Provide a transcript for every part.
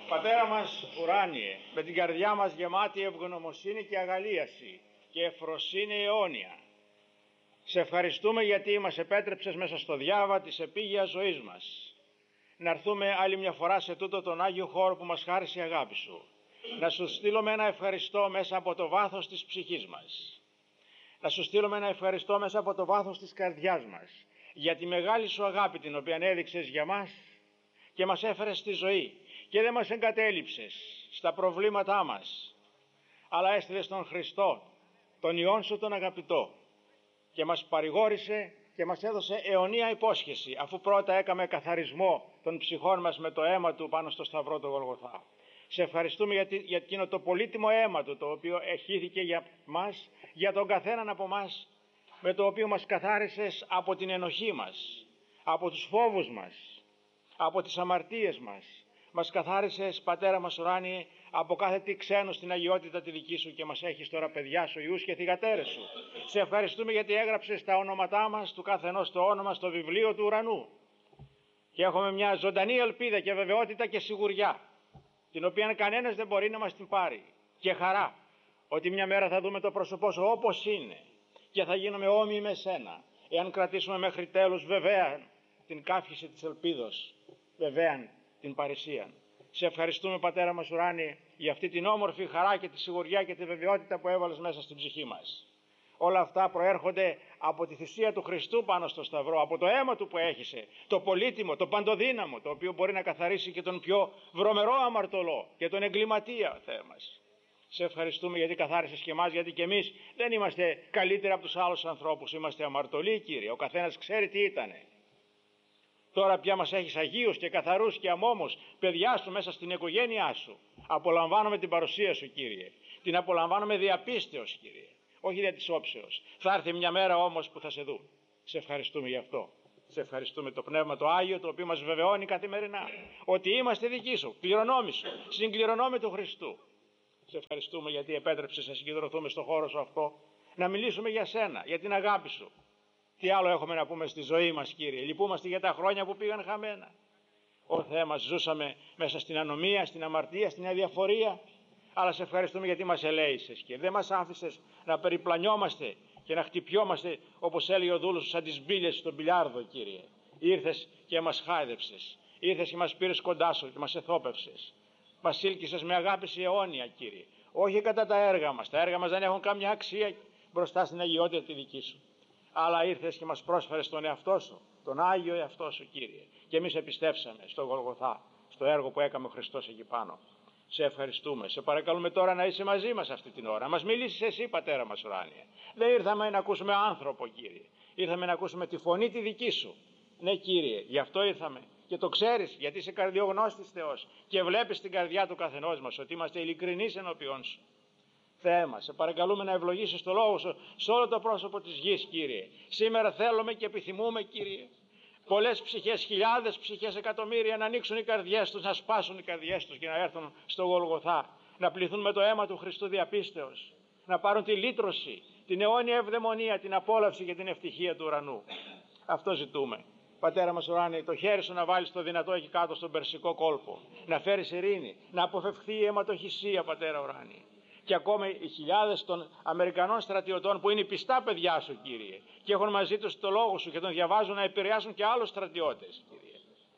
Πατέρα μας ουράνιε, με την καρδιά μας γεμάτη ευγνωμοσύνη και αγαλίαση και ευφροσύνη αιώνια, σε ευχαριστούμε γιατί μας επέτρεψες μέσα στο διάβα της επίγειας ζωής μας να έρθουμε άλλη μια φορά σε τούτο τον Άγιο χώρο που μας χάρισε η αγάπη Σου. Να Σου στείλουμε ένα ευχαριστώ μέσα από το βάθος της ψυχής μας. Να Σου στείλουμε ένα ευχαριστώ μέσα από το βάθος της καρδιάς μας για τη μεγάλη Σου αγάπη την οποία έδειξες για μας και μας έφερες στη ζωή και δεν μας εγκατέλειψες στα προβλήματά μας, αλλά έστειλες τον Χριστό, τον Υιόν Σου τον αγαπητό, και μας παρηγόρησε και μας έδωσε αιωνία υπόσχεση, αφού πρώτα έκαμε καθαρισμό των ψυχών μας με το αίμα Του πάνω στο σταυρό του Γολγοθά. Σε ευχαριστούμε για εκείνο το πολύτιμο αίμα Του, το οποίο εχύθηκε για μας, για τον καθέναν από μας, με το οποίο μας καθάρισες από την ενοχή μας, από τους φόβους μας, από τις αμαρτίες μας. Μας καθάρισες, Πατέρα μας ουράνιε, από κάθε τι ξένο στην αγιότητα τη δική Σου και μας έχεις τώρα παιδιά Σου, Υιούς και θυγατέρες Σου. Σε ευχαριστούμε γιατί έγραψες τα ονόματά μας, του καθενός το όνομα, στο βιβλίο του ουρανού. Και έχουμε μια ζωντανή ελπίδα και βεβαιότητα και σιγουριά, την οποία κανένας δεν μπορεί να μας την πάρει. Και χαρά ότι μια μέρα θα δούμε το πρόσωπό Σου όπως είναι και θα γίνουμε όμοιοι με Σένα, εάν κρατήσουμε μέχρι τέλους βεβαία την καύχηση της ελπίδος, βεβαία την παρησία. Σε ευχαριστούμε, Πατέρα μας ουράνιε, για αυτή την όμορφη χαρά και τη σιγουριά και τη βεβαιότητα που έβαλες μέσα στην ψυχή μας. Όλα αυτά προέρχονται από τη θυσία του Χριστού πάνω στο σταυρό, από το αίμα Του που έχυσε, το πολύτιμο, το παντοδύναμο, το οποίο μπορεί να καθαρίσει και τον πιο βρωμερό αμαρτωλό και τον εγκληματία, Θεέ μας. Σε ευχαριστούμε γιατί καθάρισες και εμάς, γιατί και εμείς δεν είμαστε καλύτεροι από τους άλλους ανθρώπους, είμαστε αμαρτωλοί, Κύριε, ο καθένας ξέρει τι ήτανε. Τώρα πια μας έχεις αγίους και καθαρούς και αμόμους, παιδιά Σου μέσα στην οικογένειά Σου. Απολαμβάνουμε την παρουσία Σου, Κύριε. Την απολαμβάνουμε διαπίστεως, Κύριε. Όχι δια της όψεως. Θα έρθει μια μέρα όμως που θα Σε δούμε. Σε ευχαριστούμε γι' αυτό. Σε ευχαριστούμε το Πνεύμα το Άγιο, το οποίο μας βεβαιώνει καθημερινά ότι είμαστε δικοί Σου, κληρονόμοι Σου, συγκληρονόμοι του Χριστού. Σε ευχαριστούμε γιατί επέτρεψες να συγκεντρωθούμε στο χώρο Σου αυτό, να μιλήσουμε για Σένα, για την αγάπη Σου. Τι άλλο έχουμε να πούμε στη ζωή μας, Κύριε? Λυπούμαστε για τα χρόνια που πήγαν χαμένα. Ω Θεέ μας, ζούσαμε μέσα στην ανομία, στην αμαρτία, στην αδιαφορία, αλλά Σε ευχαριστούμε γιατί μας ελέησες και δεν μας άφησες να περιπλανιόμαστε και να χτυπιόμαστε, όπως έλεγε ο δούλος Σου, σαν τις μπίλες στον μπιλιάρδο, Κύριε. Ήρθες και μας χάιδεψες, ήρθες και μας πήρες κοντά Σου και μας εθόπευσες. Μας σύλκησες με αγάπη αιώνια, Κύριε. Όχι κατά τα έργα μας. Τα έργα μας δεν έχουν καμιά αξία μπροστά στην αγιότητα τη δική Σου. Αλλά ήρθες και μας πρόσφερες τον εαυτό Σου, τον Άγιο εαυτό Σου, Κύριε. Και εμείς επιστέψαμε στο Γολγοθά, στο έργο που έκαμε ο Χριστός εκεί πάνω. Σε ευχαριστούμε. Σε παρακαλούμε τώρα να είσαι μαζί μας αυτή την ώρα. Μας μιλήσεις Εσύ, Πατέρα μας ουράνιε. Δεν ήρθαμε να ακούσουμε άνθρωπο, Κύριε. Ήρθαμε να ακούσουμε τη φωνή τη δική Σου. Ναι, Κύριε, γι' αυτό ήρθαμε. Και το ξέρεις, γιατί είσαι καρδιογνώστης Θεός και βλέπεις την καρδιά του καθενός μας, ότι είμαστε ειλικρινείς ενώπιον Σου. Θεέ μας, σε παρακαλούμε να ευλογήσεις το Λόγο Σου σε όλο το πρόσωπο της γης, Κύριε. Σήμερα θέλουμε και επιθυμούμε, Κύριε, πολλές ψυχές, χιλιάδες ψυχές, εκατομμύρια να ανοίξουν οι καρδιές τους, να σπάσουν οι καρδιές τους και να έρθουν στο Γολγοθά, να πληθούν με το αίμα του Χριστού διαπίστεως, να πάρουν τη λύτρωση, την αιώνια ευδαιμονία, την απόλαυση και την ευτυχία του ουρανού. Αυτό ζητούμε. Πατέρα μας ουράνιε, το χέρι Σου να βάλεις το δυνατό εκεί κάτω στον Περσικό κόλπο, να φέρεις ειρήνη, να αποφευχθεί η αιματοχυσία, Πατέρα ουράνιε. Και ακόμα οι χιλιάδες των Αμερικανών στρατιωτών που είναι πιστά παιδιά Σου, Κύριε, και έχουν μαζί τους το Λόγο Σου και τον διαβάζουν, να επηρεάσουν και άλλους στρατιώτες, Κύριε.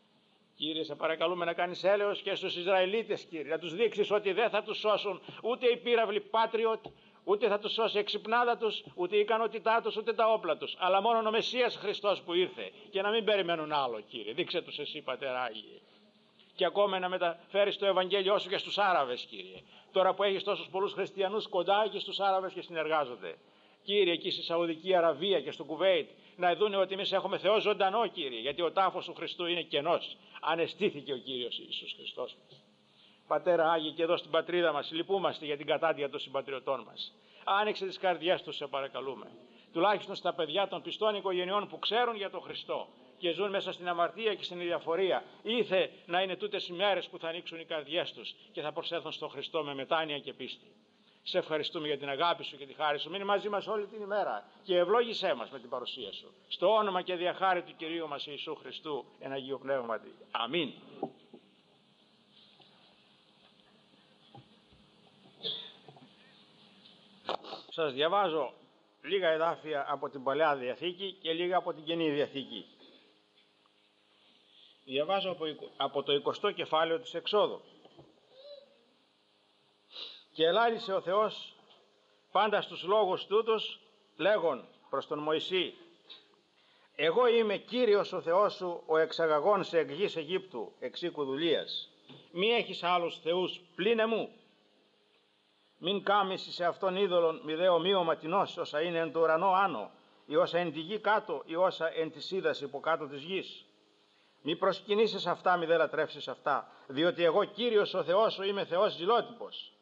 Κύριε, σε παρακαλούμε να κάνεις έλεος και στους Ισραηλίτες, Κύριε, να τους δείξεις ότι δεν θα τους σώσουν ούτε οι πύραυλοι Patriot, ούτε θα τους σώσει η εξυπνάδα τους, ούτε η ικανότητά τους, ούτε τα όπλα τους, αλλά μόνο ο Μεσσίας Χριστός που ήρθε, και να μην περιμένουν άλλο, Κύριε. Δείξε τους Εσύ, Πατέρα Άγιε. Και ακόμα να μεταφέρεις το Ευαγγέλιό Σου και στους Άραβες, Κύριε. Τώρα που έχεις τόσους πολλούς χριστιανούς κοντά και στους Άραβες και συνεργάζονται. Κύριε, εκεί στη Σαουδική Αραβία και στο Κουβέιτ, να δούνε ότι εμείς έχουμε Θεό ζωντανό, Κύριε, γιατί ο τάφος του Χριστού είναι κενός. Ανεστήθηκε ο Κύριος Ιησούς Χριστός μας. Πατέρα Άγιε, και εδώ στην πατρίδα μας λυπούμαστε για την κατάντια των συμπατριωτών μας. Άνοιξε τις καρδιές τους, σε παρακαλούμε. Τουλάχιστον στα παιδιά των πιστών οικογενειών που ξέρουν για τον Χριστό και ζουν μέσα στην αμαρτία και στην αδιαφορία. Ήθε να είναι τούτες οι μέρες που θα ανοίξουν οι καρδιές τους και θα προσέλθουν στον Χριστό με μετάνοια και πίστη. Σε ευχαριστούμε για την αγάπη Σου και τη χάρη Σου. Μείνει μαζί μας όλη την ημέρα και ευλόγησέ μας με την παρουσία Σου. Στο όνομα και διαχάρη του Κυρίου μας Ιησού Χριστού, εν Αγίου Πνεύματι. Αμήν. Σας διαβάζω λίγα εδάφια από την Παλαιά Διαθήκη και λίγα από την Καινή Διαθήκη. Διαβάζω από το 20ο κεφάλαιο της Εξόδου. «Και ελάλησε ο Θεός πάντα στους λόγους τούτους, λέγον προς τον Μωυσή, εγώ είμαι Κύριος ο Θεός σου, ο εξαγαγών σε εκ γης Αιγύπτου, εξ οίκου δουλείας. Μη έχεις άλλους θεούς πλην εμού. Μην κάμεις σε αυτόν είδωλον μη δε ομοίωμα τινός, όσα είναι εν το ουρανό άνω, ή όσα εν τη γη κάτω, ή όσα εν της ύδας υποκάτω της γης. Μη προσκυνήσεις αυτά, μη δε λατρεύσεις αυτά, διότι εγώ Κύριος ο Θεός σου είμαι Θεός ζηλότυπος».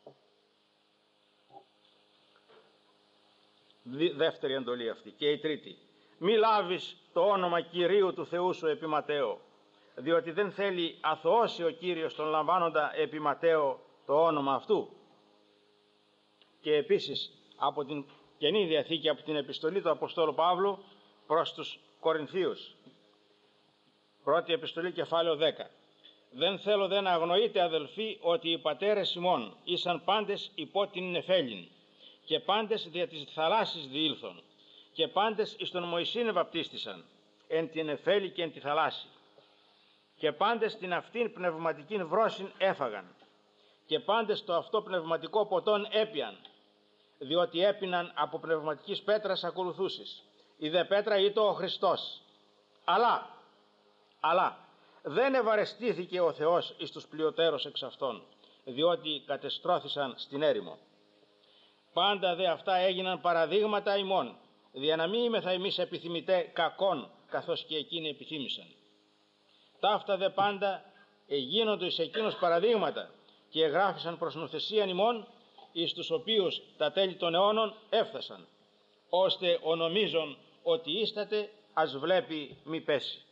Δεύτερη εντολή αυτή. Και η τρίτη. Μη λάβεις το όνομα Κυρίου του Θεού σου επί ματέο, διότι δεν θέλει αθωώσει ο Κύριος τον λαμβάνοντα επί ματέο το όνομα αυτού. Και επίσης από την Καινή Διαθήκη, από την επιστολή του Αποστόλου Παύλου προς τους Κορινθίους, πρώτη επιστολή κεφάλαιο 10. Δεν θέλω δε να αγνοείτε, αδελφοί, ότι οι πατέρες ημών ήσαν πάντες υπό την νεφέλην, και πάντες δια της θαλάσσης διήλθον, και πάντες εις τον Μωυσήν βαπτίστησαν, εν την νεφέλη και εν τη θαλάσση, και πάντες την αυτήν πνευματικήν βρόσιν έφαγαν, και πάντες το αυτό πνευματικό ποτόν έπιαν, διότι έπιναν από πνευματικής πέτρας ακολουθούσεις. Η δε πέτρα ήτο ο Χριστός. Αλλά δεν ευαρεστήθηκε ο Θεός εις τους πλειοτέρους εξ αυτών, διότι κατεστρώθησαν στην έρημο. Πάντα δε αυτά έγιναν παραδείγματα ημών, δια να μην είμεθα εμείς επιθυμητέ κακών, καθώς και εκείνοι επιθύμησαν. Ταύτα δε πάντα εγίνοντο εις εκείνους παραδείγματα, και εγγράφησαν προς νουθεσίαν ημών, εις τους οποίους τα τέλη των αιώνων έφτασαν, ώστε ο νομίζων ότι ίσταται ας βλέπει μη πέσει.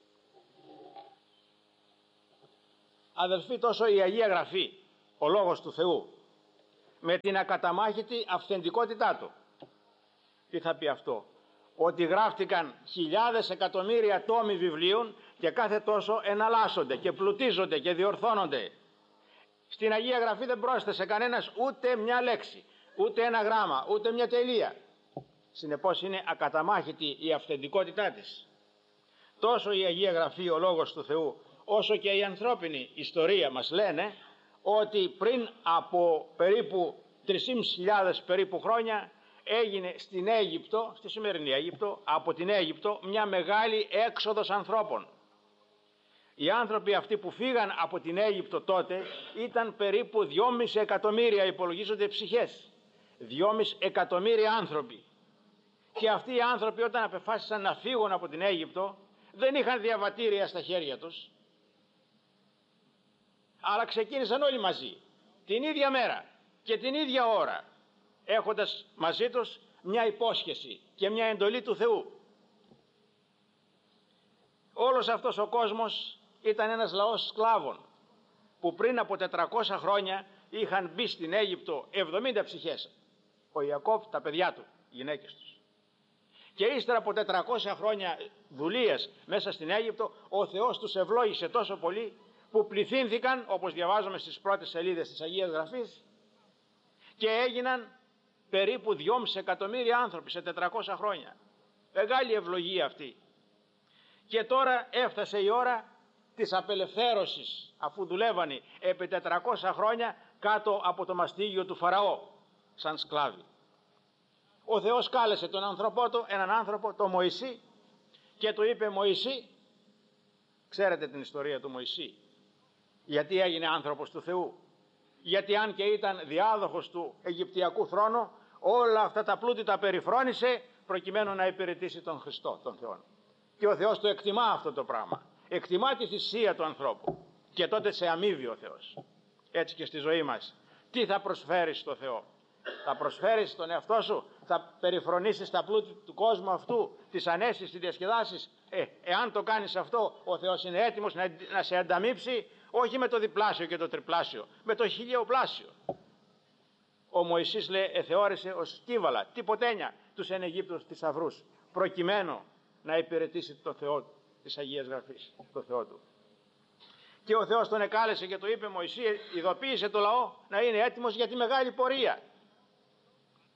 Αδελφοί, τόσο η Αγία Γραφή, ο Λόγος του Θεού, με την ακαταμάχητη αυθεντικότητά του. Τι θα πει αυτό? Ότι γράφτηκαν χιλιάδες εκατομμύρια τόμοι βιβλίων και κάθε τόσο εναλλάσσονται και πλουτίζονται και διορθώνονται. Στην Αγία Γραφή δεν πρόσθεσε κανένας ούτε μια λέξη, ούτε ένα γράμμα, ούτε μια τελεία. Συνεπώς είναι ακαταμάχητη η αυθεντικότητά της. Τόσο η Αγία Γραφή, ο Λόγος του Θεού, όσο και η ανθρώπινη ιστορία μας λένε ότι πριν από περίπου 3.500 περίπου χρόνια έγινε στην Αίγυπτο, στη σημερινή Αίγυπτο, από την Αίγυπτο μια μεγάλη έξοδος ανθρώπων. Οι άνθρωποι αυτοί που φύγαν από την Αίγυπτο τότε ήταν περίπου 2,5 εκατομμύρια, υπολογίζονται ψυχές. 2,5 εκατομμύρια άνθρωποι. Και αυτοί οι άνθρωποι όταν απεφάσισαν να φύγουν από την Αίγυπτο δεν είχαν διαβατήρια στα χέρια τους, αλλά ξεκίνησαν όλοι μαζί την ίδια μέρα και την ίδια ώρα, έχοντας μαζί τους μια υπόσχεση και μια εντολή του Θεού. Όλος αυτός ο κόσμος ήταν ένας λαός σκλάβων που πριν από 400 χρόνια είχαν μπει στην Αίγυπτο 70 ψυχές, ο Ιακώβ, τα παιδιά του, οι γυναίκες τους. Και ύστερα από 400 χρόνια δουλείας μέσα στην Αίγυπτο, ο Θεός τους ευλόγησε τόσο πολύ που πληθύνθηκαν, όπως διαβάζουμε στις πρώτες σελίδες της Αγίας Γραφής, και έγιναν περίπου 2,5 εκατομμύρια άνθρωποι σε 400 χρόνια. Μεγάλη ευλογία αυτή. Και τώρα έφτασε η ώρα της απελευθέρωσης, αφού δουλεύανε επί 400 χρόνια κάτω από το μαστίγιο του Φαραώ σαν σκλάβοι. Ο Θεός κάλεσε τον άνθρωπό του, έναν άνθρωπο, τον Μωυσή, και του είπε: Μωυσή, ξέρετε την ιστορία του Μωυσή, γιατί έγινε άνθρωπος του Θεού? Γιατί αν και ήταν διάδοχος του Αιγυπτιακού θρόνου, όλα αυτά τα πλούτη τα περιφρόνησε προκειμένου να υπηρετήσει τον Χριστό, τον Θεό. Και ο Θεός το εκτιμά αυτό το πράγμα. Εκτιμά τη θυσία του ανθρώπου. Και τότε σε αμείβει ο Θεός. Έτσι και στη ζωή μας. Τι θα προσφέρεις στο Θεό? Θα προσφέρεις τον εαυτό σου? Θα περιφρονήσεις τα πλούτη του κόσμου αυτού, τις ανέσεις, τις διασκεδάσεις? Εάν το κάνεις αυτό, ο Θεός είναι έτοιμος να σε ανταμείψει, όχι με το διπλάσιο και το τριπλάσιο, με το χιλιοπλάσιο. Ο Μωυσής, λέει, εθεώρησε ως κύβαλα, τυποτένια, τους εν Αιγύπτους θησαυρούς, προκειμένου να υπηρετήσει τον Θεό της Αγίας Γραφής, τον Θεό του. Και ο Θεός τον εκάλεσε και του είπε: Μωυσή, ειδοποίησε το λαό να είναι έτοιμος για τη μεγάλη πορεία.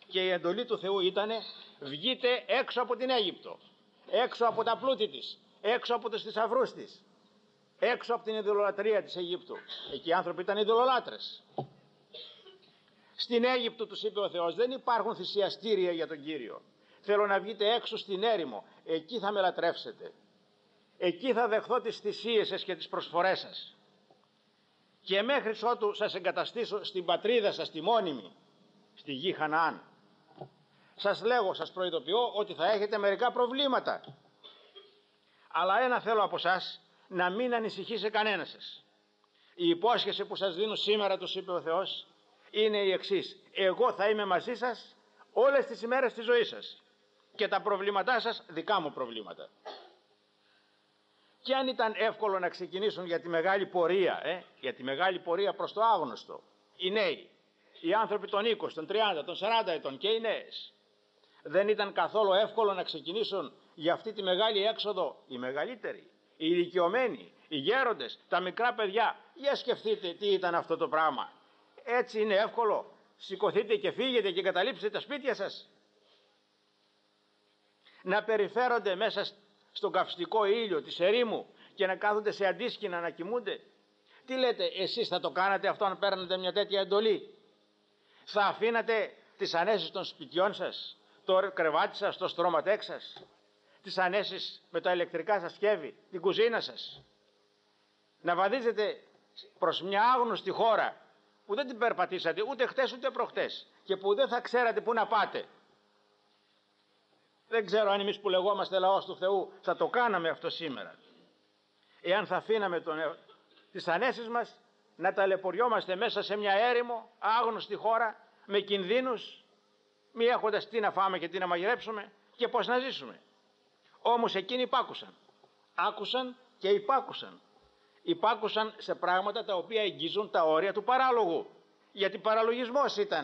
Και η εντολή του Θεού ήταν: βγείτε έξω από την Αίγυπτο, έξω από τα πλούτη της, έξω από τους θησαυρούς της, έξω από την ειδωλολατρία της Αιγύπτου. Εκεί οι άνθρωποι ήταν ειδωλολάτρες. Στην Αίγυπτο, τους είπε ο Θεός, δεν υπάρχουν θυσιαστήρια για τον Κύριο. Θέλω να βγείτε έξω στην έρημο, εκεί θα με λατρεύσετε. Εκεί θα δεχθώ τις θυσίες σας και τις προσφορές σας. Και μέχρι ότου σας εγκαταστήσω στην πατρίδα σας τη μόνιμη, στη γη Χαναάν. Σας λέγω, σας προειδοποιώ ότι θα έχετε μερικά προβλήματα. Αλλά ένα θέλω από σας, να μην ανησυχήσει κανένας σας. Η υπόσχεση που σας δίνω σήμερα, τους είπε ο Θεός, είναι η εξής: εγώ θα είμαι μαζί σας όλες τις ημέρες της ζωής σας και τα προβλήματά σας δικά μου προβλήματα. Και αν ήταν εύκολο να ξεκινήσουν για τη μεγάλη πορεία, για τη μεγάλη πορεία προς το άγνωστο, οι νέοι, οι άνθρωποι των 20, των 30, των 40 ετών και οι νέες, δεν ήταν καθόλου εύκολο να ξεκινήσουν για αυτή τη μεγάλη έξοδο οι μεγαλύτεροι, οι ηλικιωμένοι, οι γέροντες, τα μικρά παιδιά? Για σκεφτείτε τι ήταν αυτό το πράγμα. Έτσι είναι εύκολο? Σηκωθείτε και φύγετε και καταλήψετε τα σπίτια σας. Να περιφέρονται μέσα στον καυστικό ήλιο της ερήμου και να κάθονται σε αντίσκηνα να κοιμούνται? Τι λέτε, εσείς θα το κάνατε αυτό αν παίρνετε μια τέτοια εντολή? Θα αφήνατε τις ανέσεις των σπιτιών σας, το κρεβάτι σας, το στρώματέξ σας, τις ανέσεις με τα ηλεκτρικά σας σκεύη, την κουζίνα σας, να βαδίζετε προς μια άγνωστη χώρα που δεν την περπατήσατε ούτε χτες ούτε προχτές και που δεν θα ξέρατε πού να πάτε? Δεν ξέρω αν εμείς που λεγόμαστε λαός του Θεού θα το κάναμε αυτό σήμερα, εάν θα αφήναμε τις ανέσεις μας να ταλαιπωριόμαστε μέσα σε μια έρημο άγνωστη χώρα με κινδύνους, μη έχοντας τι να φάμε και τι να μαγειρέψουμε και πώς να ζήσουμε. Όμως εκείνοι υπάκουσαν, άκουσαν και υπάκουσαν. Υπάκουσαν σε πράγματα τα οποία εγγίζουν τα όρια του παράλογου, γιατί παραλογισμός ήταν